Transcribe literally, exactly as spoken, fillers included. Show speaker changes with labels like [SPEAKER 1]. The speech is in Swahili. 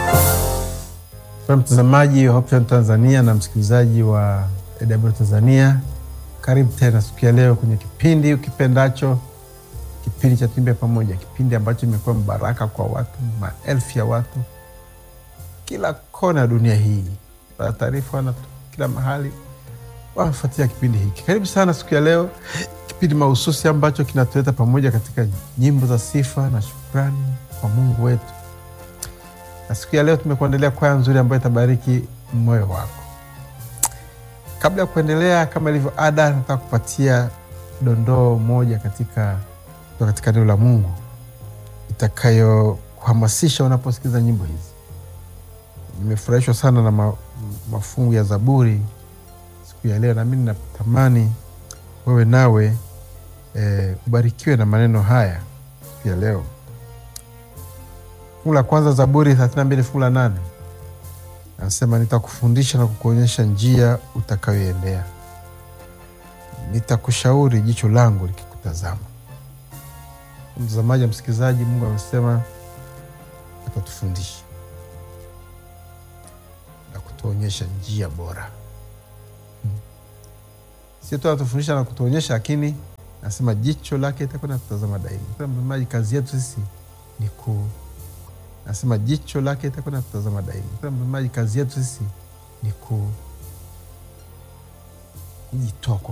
[SPEAKER 1] Kwa mtazamaji wa Hope Tanzania na msikilizaji wa A W Tanzania, karibu tena siku ya leo kwenye kipindi ukipendacho, kipindi cha Tuimbe Pamoja, kipindi ambacho imekuwa mbaraka kwa watu, maelfu ya watu kila kona ya dunia hii. Kwa taarifa na kila mahali wanafuatia kipindi hiki. Karibu sana siku ya leo, kipindi mahususi ambacho kinatuleta pamoja katika nyimbo za sifa na shukrani kwa Mungu wetu. Na siku ya leo tumekuandalia kwaya nzuri ambayo itabariki moyo wako. Kabla ya kuendelea, kama ilivyo ada, nataka kupatia dondoo moja katika katika neno la Mungu itakayo kuhamasisha unaposikiza nyimbo hizi. Nimefurahishwa sana na ma, mafungu ya Zaburi siku ya leo, na mimi natamani wewe nawe e, ubarikiwe na maneno haya siku ya leo. Fungu la kwanza, Zaburi thelathini na mbili fungu la nane. Anasema, nitakufundisha na kukuonyesha njia utakayoendea. Nitakushauri jicho langu likikutazama. Mtazamaji na msikilizaji, Mungu amesema atatufundisha na kutuonyesha njia bora. Hmm. Sio tu atatufundisha na kutuonyesha, lakini anasema jicho lake litakuwa linatutazama daima. Mtazamaji, kazi yetu sisi ni ku Anasema jicho lake litakuwa linatutazama daima. Mtazamaji, kazi yetu sisi ni ku kujitoa